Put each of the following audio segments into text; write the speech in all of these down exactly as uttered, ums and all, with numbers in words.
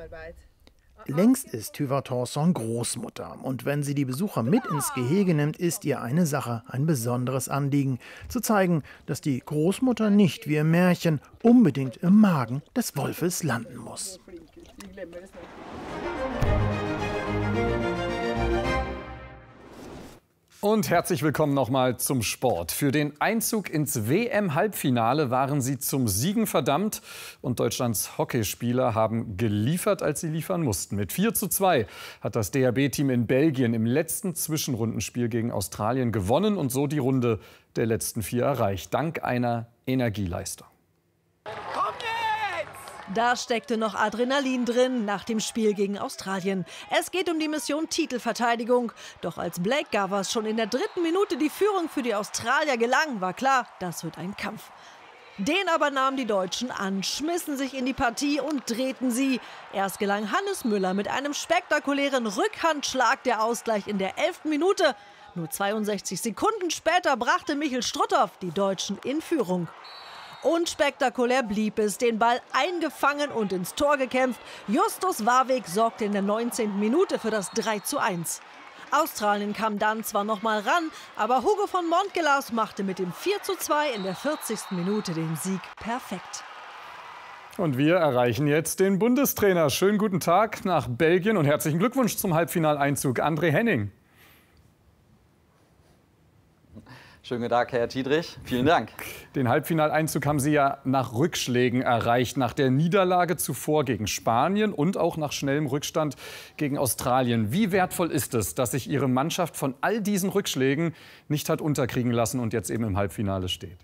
Längst ist Tuva Thorson Großmutter. Und wenn sie die Besucher mit ins Gehege nimmt, ist ihr eine Sache, ein besonderes Anliegen. Zu zeigen, dass die Großmutter nicht wie im Märchen unbedingt im Magen des Wolfes landen muss. Und herzlich willkommen nochmal zum Sport. Für den Einzug ins W M-Halbfinale waren sie zum Siegen verdammt. Und Deutschlands Hockeyspieler haben geliefert, als sie liefern mussten. Mit vier zu zwei hat das D H B-Team in Belgien im letzten Zwischenrundenspiel gegen Australien gewonnen und so die Runde der letzten vier erreicht. Dank einer Energieleistung. Da steckte noch Adrenalin drin nach dem Spiel gegen Australien. Es geht um die Mission Titelverteidigung. Doch als Blake Gavas schon in der dritten Minute die Führung für die Australier gelang, war klar, das wird ein Kampf. Den aber nahmen die Deutschen an, schmissen sich in die Partie und drehten sie. Erst gelang Hannes Müller mit einem spektakulären Rückhandschlag der Ausgleich in der elften Minute. Nur zweiundsechzig Sekunden später brachte Michel Strutthoff die Deutschen in Führung. Unspektakulär blieb es, den Ball eingefangen und ins Tor gekämpft. Justus Warwick sorgte in der neunzehnten Minute für das drei zu eins. Australien kam dann zwar noch mal ran, aber Hugo von Montgelas machte mit dem vier zu zwei in der vierzigsten Minute den Sieg perfekt. Und wir erreichen jetzt den Bundestrainer. Schönen guten Tag nach Belgien und herzlichen Glückwunsch zum Halbfinaleinzug, André Henning. Schönen guten Tag, Herr Tiedrich. Vielen Dank. Den Halbfinaleinzug haben Sie ja nach Rückschlägen erreicht. Nach der Niederlage zuvor gegen Spanien und auch nach schnellem Rückstand gegen Australien. Wie wertvoll ist es, dass sich Ihre Mannschaft von all diesen Rückschlägen nicht hat unterkriegen lassen und jetzt eben im Halbfinale steht?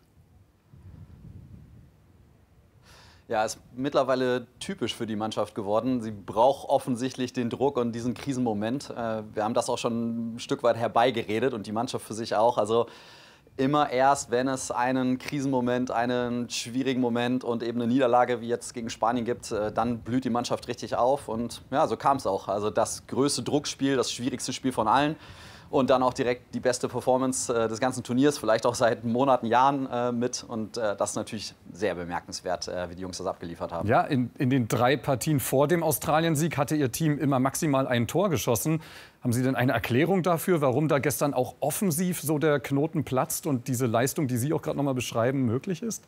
Ja, ist mittlerweile typisch für die Mannschaft geworden. Sie braucht offensichtlich den Druck und diesen Krisenmoment. Wir haben das auch schon ein Stück weit herbeigeredet und die Mannschaft für sich auch. Also immer erst, wenn es einen Krisenmoment, einen schwierigen Moment und eben eine Niederlage wie jetzt gegen Spanien gibt, dann blüht die Mannschaft richtig auf. Und ja, so kam es auch. Also das größte Druckspiel, das schwierigste Spiel von allen. Und dann auch direkt die beste Performance äh, des ganzen Turniers, vielleicht auch seit Monaten, Jahren äh, mit. Und äh, das ist natürlich sehr bemerkenswert, äh, wie die Jungs das abgeliefert haben. Ja, in, in den drei Partien vor dem Australien-Sieg hatte Ihr Team immer maximal ein Tor geschossen. Haben Sie denn eine Erklärung dafür, warum da gestern auch offensiv so der Knoten platzt und diese Leistung, die Sie auch gerade noch mal beschreiben, möglich ist?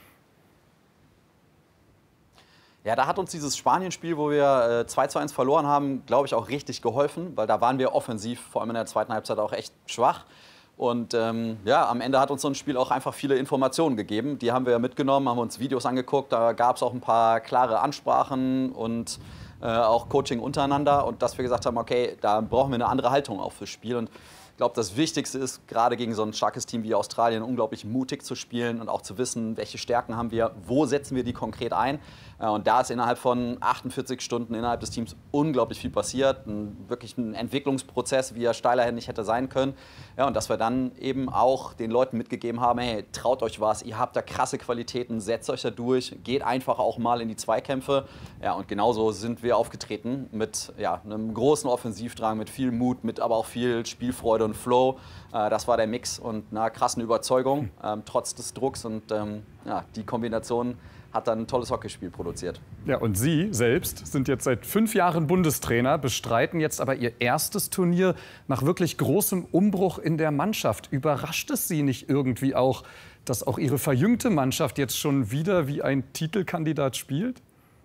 Ja, da hat uns dieses Spanien-Spiel, wo wir äh, zwei zu eins verloren haben, glaube ich, auch richtig geholfen, weil da waren wir offensiv, vor allem in der zweiten Halbzeit, auch echt schwach. Und ähm, ja, am Ende hat uns so ein Spiel auch einfach viele Informationen gegeben. Die haben wir mitgenommen, haben uns Videos angeguckt, da gab es auch ein paar klare Ansprachen und äh, auch Coaching untereinander. Und dass wir gesagt haben, okay, da brauchen wir eine andere Haltung auch fürs Spiel. Und ich glaube, das Wichtigste ist, gerade gegen so ein starkes Team wie Australien, unglaublich mutig zu spielen und auch zu wissen, welche Stärken haben wir, wo setzen wir die konkret ein. Und da ist innerhalb von achtundvierzig Stunden innerhalb des Teams unglaublich viel passiert. Ein, wirklich ein Entwicklungsprozess, wie er steilerhändig hätte sein können. Ja, und dass wir dann eben auch den Leuten mitgegeben haben, hey, traut euch was, ihr habt da krasse Qualitäten, setzt euch da durch, geht einfach auch mal in die Zweikämpfe. Ja, und genauso sind wir aufgetreten mit ja, einem großen Offensivdrang, mit viel Mut, mit aber auch viel Spielfreude und Flow. Äh, das war der Mix und einer krassen Überzeugung, ähm, trotz des Drucks. Und ähm, ja, die Kombination hat dann ein tolles Hockeyspiel produziert. Ja, und Sie selbst sind jetzt seit fünf Jahren Bundestrainer, bestreiten jetzt aber Ihr erstes Turnier nach wirklich großem Umbruch in der Mannschaft. Überrascht es Sie nicht irgendwie auch, dass auch Ihre verjüngte Mannschaft jetzt schon wieder wie ein Titelkandidat spielt?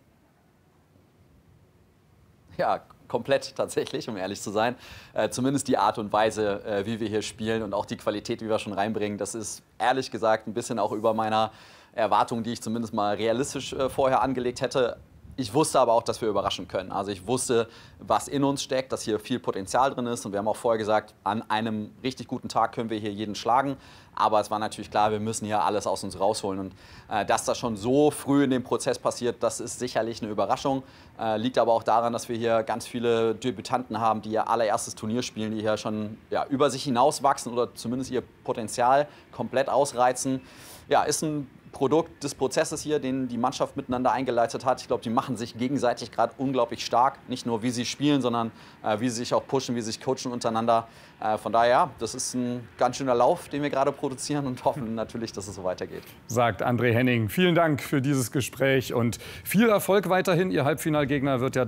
Ja, komplett tatsächlich, um ehrlich zu sein. Äh, zumindest die Art und Weise, äh, wie wir hier spielen und auch die Qualität, die wir schon reinbringen, das ist ehrlich gesagt ein bisschen auch über meiner Erwartungen, die ich zumindest mal realistisch äh, vorher angelegt hätte. Ich wusste aber auch, dass wir überraschen können. Also ich wusste, was in uns steckt, dass hier viel Potenzial drin ist. Und wir haben auch vorher gesagt, an einem richtig guten Tag können wir hier jeden schlagen. Aber es war natürlich klar, wir müssen hier alles aus uns rausholen. Und äh, dass das schon so früh in dem Prozess passiert, das ist sicherlich eine Überraschung. Äh, liegt aber auch daran, dass wir hier ganz viele Debütanten haben, die ihr allererstes Turnier spielen, die hier schon ja, über sich hinauswachsen oder zumindest ihr Potenzial komplett ausreizen. Ja, ist ein Produkt des Prozesses hier, den die Mannschaft miteinander eingeleitet hat. Ich glaube, die machen sich gegenseitig gerade unglaublich stark. Nicht nur, wie sie spielen, sondern äh, wie sie sich auch pushen, wie sie sich coachen untereinander. Äh, von daher, ja, das ist ein ganz schöner Lauf, den wir gerade produzieren und hoffen natürlich, dass es so weitergeht. Sagt André Henning. Vielen Dank für dieses Gespräch und viel Erfolg weiterhin. Ihr Halbfinalgegner wird ja